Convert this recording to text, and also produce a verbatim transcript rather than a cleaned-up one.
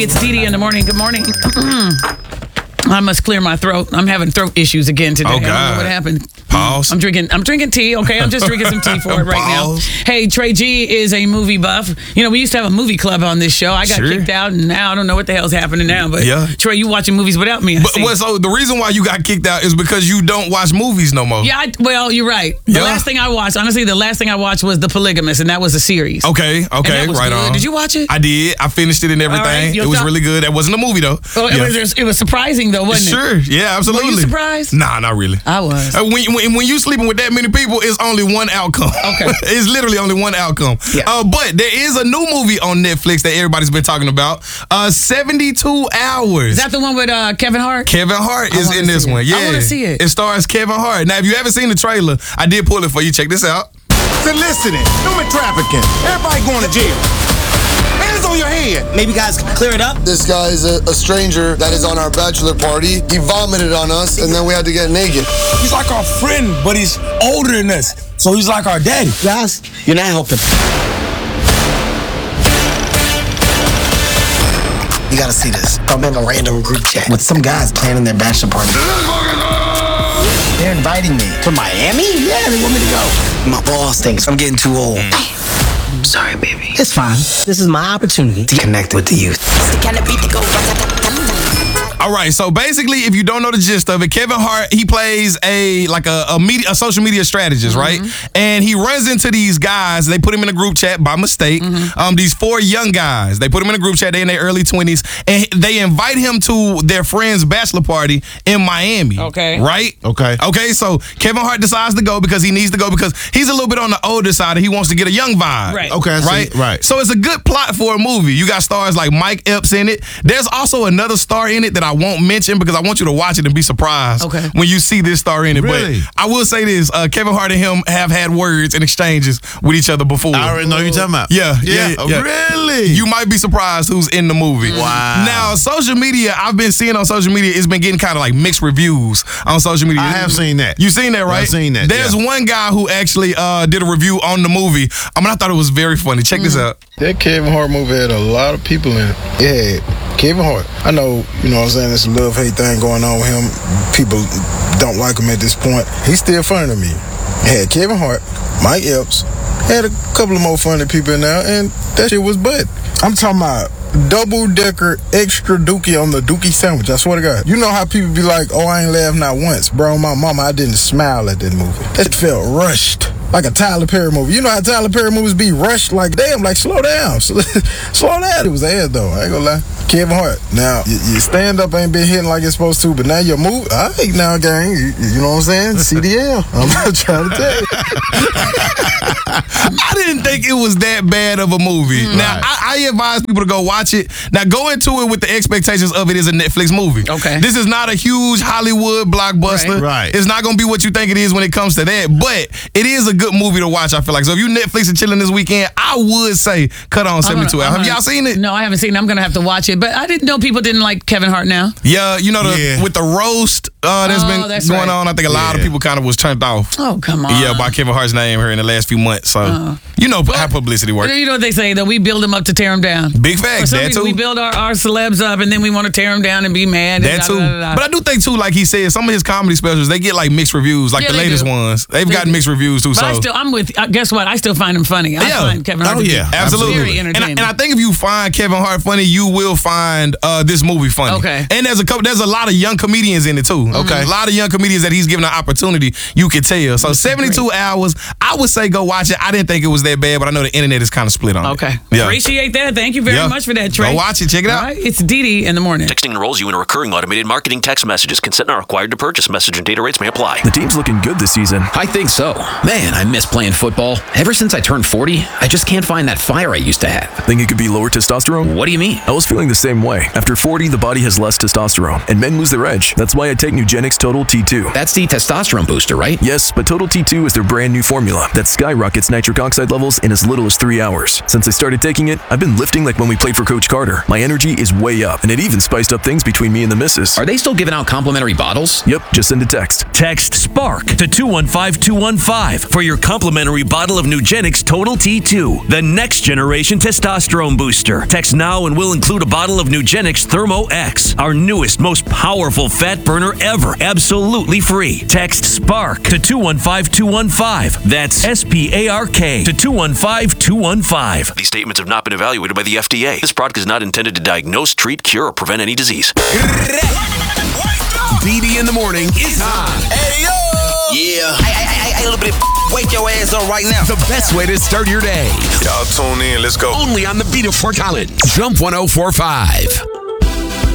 It's Dee Dee in the morning. Good morning. I must clear my throat. I'm having throat issues again today. Oh, God. I don't know what happened. Pause. I'm drinking I'm drinking tea, okay? I'm just drinking some tea for it right now. Hey, Trey G is a movie buff. You know, we used to have a movie club on this show. I got Sure. kicked out, and now I don't know what the hell's happening now. But Yeah. Trey, you watching movies without me, I But see. well, so the reason why you got kicked out is because you don't watch movies no more. Yeah, I, well, you're right. The Yeah. last thing I watched, honestly, the last thing I watched was The Polygamist, and that was a series. Okay, And okay, that was right good. on. Did you watch it? I did. I finished it and everything. right, you'll It was talk- really good. That wasn't a movie though. Oh, it, Yeah. was, it was surprising, though, wasn't it? Sure. Yeah, absolutely. Were you surprised? Nah, not really. I was. Uh, when, when, when you sleeping with that many people, it's only one outcome. Okay. It's literally only one outcome. Yeah. Uh, but there is a new movie on Netflix that everybody's been talking about. Uh, seventy-two hours. Is that the one with uh, Kevin Hart? Kevin Hart I is wanna in this see it. one. Yeah. I wanna see it. It stars Kevin Hart. Now, if you haven't seen the trailer, I did pull it for you. Check this out. Soliciting, human trafficking, everybody going to jail. Hands on your head. Maybe guys can clear it up. This guy is a, a stranger that is on our bachelor party. He vomited on us, and then we had to get naked. He's like our friend, but he's older than us. So he's like our daddy. Guys, you're not helping. You gotta see this. I'm in a random group chat with some guys planning their bachelor party. They're inviting me to Miami? Yeah, they want me to go. My boss thinks I'm getting too old. Sorry, baby. It's fine. This is my opportunity to connect with the youth. All right, so basically, if you don't know the gist of it, Kevin Hart, he plays a like a, a media a social media strategist, right? And he runs into these guys. They put him in a group chat by mistake. Um, these four young guys. They put him in a group chat. They in their early twenties, and they invite him to their friend's bachelor party in Miami. Okay. Right. Okay. Okay. So Kevin Hart decides to go because he needs to go because he's a little bit on the older side and he wants to get a young vibe. Right. Okay, I see. Right. Right. So it's a good plot for a movie. You got stars like Mike Epps in it. There's also another star in it that I won't mention because I want you to watch it and be surprised Okay. when you see this star in it. Really? But I will say this: uh, Kevin Hart and him have had words and exchanges with each other before. I already know who you're talking about. Yeah, yeah, Yeah. yeah. Really? You might be surprised who's in the movie. Wow. Now, social media, I've been seeing on social media, it's been getting kind of like mixed reviews on social media. I have seen that. You seen that, right? I've seen that, There's yeah. one guy who actually uh, did a review on the movie. I mean, I thought it was very funny. Check this out. That Kevin Hart movie had a lot of people in it. It had Kevin Hart. I know, you know what I'm saying, there's a love-hate thing going on with him. People don't like him at this point. He's still funny to me. It had Kevin Hart, Mike Epps, had a couple of more funny people in there, and that shit was butt. I'm talking about double-decker extra dookie on the dookie sandwich. I swear to God. You know how people be like, oh, I ain't laughed not once. Bro, my mama, I didn't smile at that movie. That felt rushed. Like a Tyler Perry movie. You know how Tyler Perry movies be rushed? Like, damn, like, slow down. Slow down. It was ass, though. I ain't gonna lie. Kevin Hart. Now, y- your stand-up ain't been hitting like it's supposed to, but now your movie, all right, now, gang. You, you know what I'm saying? C D L. I'm not trying to tell you. I didn't think it was that bad of a movie. Now, I, I advise people to go watch it. Now, go into it with the expectations of it is a Netflix movie. Okay. This is not a huge Hollywood blockbuster. Right. Right. It's not going to be what you think it is when it comes to that, but it is a good movie to watch, I feel like. So if you Netflix and chilling this weekend, I would say cut on seventy-two I'm hours. gonna- Have y'all seen it? No, I haven't seen it. I'm going to have to watch it. But I didn't know people didn't like Kevin Hart now. Yeah, you know, the, Yeah. with the roast uh, that's Oh, been that's going right. on, I think a lot of Yeah. people kind of was turned off. Oh, come on. Yeah, by Kevin Hart's name here in the last few months. So, you know how publicity works. You know what they say, that we build them up to tear them down. Big For facts, some that people, too. we build our, our celebs up and then we want to tear them down and be mad. That and too. da, da, da, da. But I do think too, like he said, some of his comedy specials, they get like mixed reviews, like Yeah, the they latest do. ones. They've They gotten do. mixed reviews too. But so I still, I'm with, uh, guess what? I still find him funny. I Yeah. find Kevin Hart Oh, to be yeah. Absolutely. very And I, entertaining. and I think if you find Kevin Hart funny, you will find uh, this movie funny. Okay. And there's a couple, there's a lot of young comedians in it too. Okay. A lot of young comedians that he's given an opportunity, you can tell. So seventy-two hours, I would say go watch it. I didn't think it was that bad, but I know the internet is kind of split on it. Okay. Yeah. Appreciate that. Thank you very Yeah. much for that, Trey. Go watch it. Check it All out. right. It's Dee Dee in the morning. Texting enrolls you in a recurring automated marketing text messages. Consent not required to purchase. Message and data rates may apply. The team's looking good this season. I think so. Man, I miss playing football. Ever since I turned forty, I just can't find that fire I used to have. Think it could be lower testosterone? What do you mean? I was feeling the same way. After forty, the body has less testosterone, and men lose their edge. That's why I take Nugenix Total T two. That's the testosterone booster, right? Yes, but Total T two is their brand new formula that skyrockets nitric oxide levels in as little as three hours. Since I started taking it, I've been lifting like when we played for Coach Carter. My energy is way up, and it even spiced up things between me and the missus. Are they still giving out complimentary bottles? Yep, just send a text. Text SPARK to two one five two one five for your complimentary bottle of Nugenix Total T two, the next generation testosterone booster. Text now and we'll include a bottle bottle of Nugenix Thermo X, our newest, most powerful fat burner ever, absolutely free. Text SPARK to two one five two one five. That's S P A R K to two one five two one five. These statements have not been evaluated by the F D A. This product is not intended to diagnose, treat, cure, or prevent any disease. B D in the morning is on. Hey, yo! Yeah. Hey, hey, hey, hey, little bit of wake your ass up right now. The best way to start your day. Y'all tune in. Let's go. Only on the Beat of Fort Collins. Jump one oh four point five.